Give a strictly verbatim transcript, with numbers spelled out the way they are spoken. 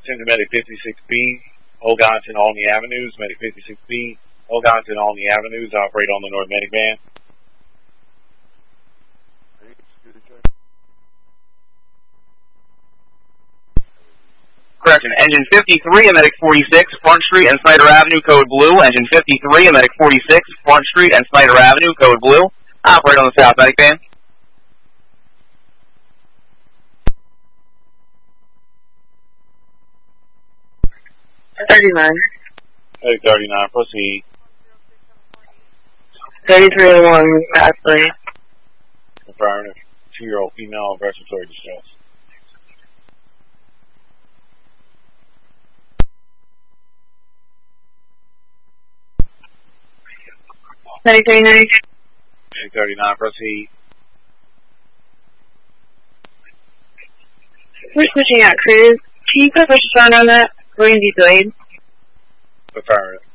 ten to Medic fifty-six B, Ogonton, Olney Avenues. Medic fifty-six B, Ogonton, Olney Avenues, operate on the North Medic van. Correction, engine fifty-three, Medic forty-six, Front Street and Snyder Avenue, code blue. Engine fifty-three, Medic forty-six, Front Street and Snyder Avenue, code blue. Operate on the South Medic van. thirty-nine. Medic thirty-nine, proceed. thirty-three oh one, Ashley. Affirmative. Two-year-old female of respiratory distress. Medic thirty-nine. Medic thirty-nine, proceed. We're switching out crews. Can you put push a phone on that? We're going to be delayed. Affirmative.